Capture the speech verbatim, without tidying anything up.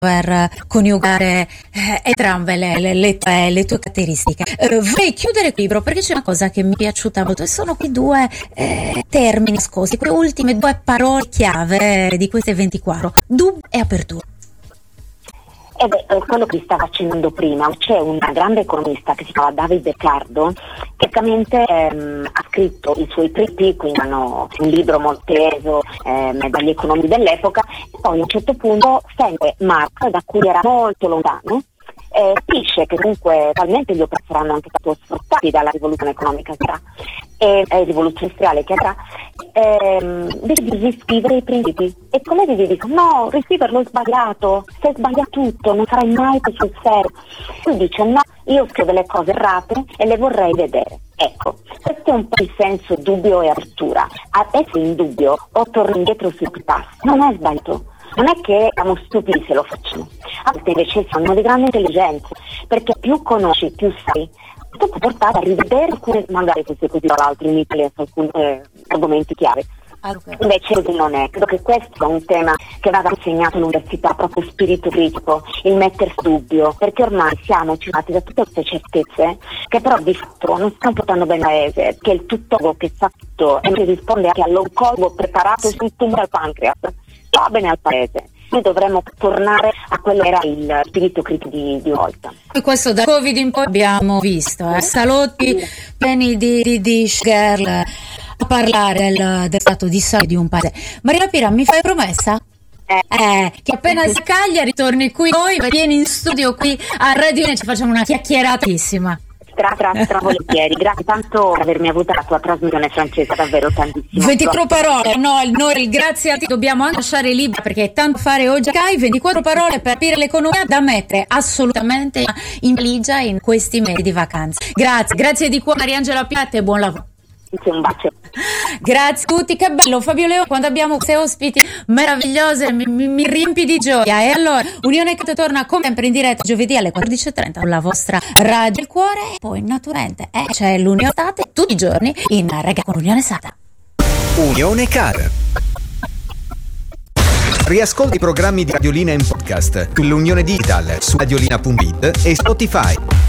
per coniugare eh, entrambe le, le, le, tue, le tue caratteristiche. Eh, vorrei chiudere il libro perché c'è una cosa che mi è piaciuta molto e sono quei due eh, termini nascosti, quelle ultime due parole chiave di queste ventiquattro: dubbio e apertura. Eh beh, è quello che vi stavo accennando prima. C'è un grande economista che si chiama David Ricardo, che praticamente ehm, ha scritto i suoi trippi, quindi hanno un libro molto preso ehm, dagli economi dell'epoca, e poi a un certo punto sente Marx, da cui era molto lontano, eh, dice che comunque talmente gli operatori saranno anche stati sfruttati dalla rivoluzione economica che avrà e eh, rivoluzione industriale che avrà, ehm, devi riscrivere i principi. E come gli dico: no, riscriverlo è sbagliato, se sbaglia tutto non farai mai più sul serio. Lui dice: no, io scrivo le cose errate e le vorrei vedere. Ecco, questo è un po' il senso dubbio e apertura. A essere in dubbio o torno indietro sui passi, non è sbagliato. Non è che siamo stupidi se lo facciamo, a volte invece siamo di grande intelligenza, perché più conosci, più sai, tu puoi portare a rivedere alcune, magari queste così tra l'altro in Italia su alcuni eh, argomenti chiave. Okay. Invece così non è. Credo che questo è un tema che vada insegnato all'università, proprio spirito critico, il mettersi dubbio, perché ormai siamo circondati da tutte queste certezze che però di fatto non stanno portando bene al paese, che il tuttologo che sa tutto e che risponde anche all'oncologo preparato sul tumore al pancreas va bene al paese. Noi dovremmo tornare a quello che era il spirito critico di, di una volta. E questo da Covid in poi abbiamo visto, eh? Salotti pieni di, di, di girl a parlare del, del stato di salute di un paese. Maria Pira, mi fai promessa? Eh, eh, che appena si caglia ritorni qui noi, vieni in studio qui a Radio e ci facciamo una chiacchieratissima. Stra, stra, stra volentieri. Grazie tanto per avermi avuto la tua trasmissione, Francesca, davvero tantissimo. ventiquattro parole, no, noi grazie a te dobbiamo anche lasciare libera perché è tanto fare oggi. ventiquattro parole per capire l'economia da mettere assolutamente in valigia in questi mesi di vacanze. Grazie, grazie di cuore Mariangela Piatti e buon lavoro. Un bacio. Grazie a tutti, che bello Fabio Leone, quando abbiamo queste ospiti meravigliose mi, mi, mi riempi di gioia. E allora Unione Cat torna come sempre in diretta giovedì alle quattordici e trenta con la vostra Radio del Cuore, e poi naturalmente eh, c'è l'Unione Estate tutti i giorni in Rega con Unione Sata. Unione Car. Riascolti i programmi di Radiolina in podcast sull'Unione Digital su radiolina punto it e Spotify.